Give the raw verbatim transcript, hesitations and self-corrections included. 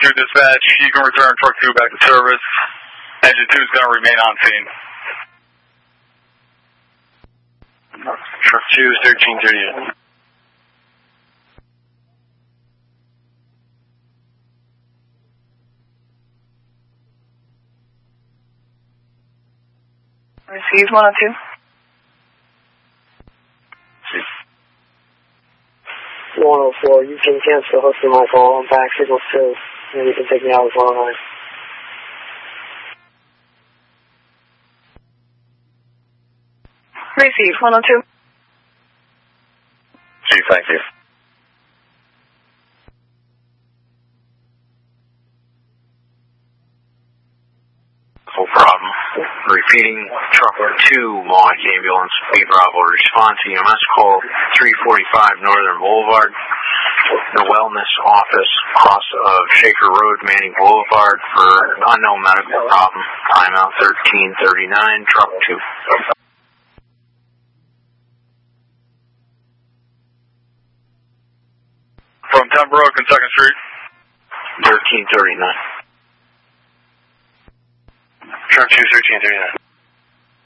two dispatch, you can return truck two back to service. Engine two is going to remain on scene. Truck two, thirteen thirty-nine. Received one oh two. one oh four, you can cancel hosting my call on back signal two, and you can take me out with one oh nine. Received one oh two. Chief, thank you. No problem. Repeating, truck two, Mohawk Ambulance, B Bravo, response E M S call three forty-five Northern Boulevard, the Wellness Office, cross of Shaker Road, Manning Boulevard for unknown medical problem. Timeout thirteen thirty-nine, truck two. From Pembroke and second Street. thirteen thirty-nine. Truck two, thirteen thirty-nine.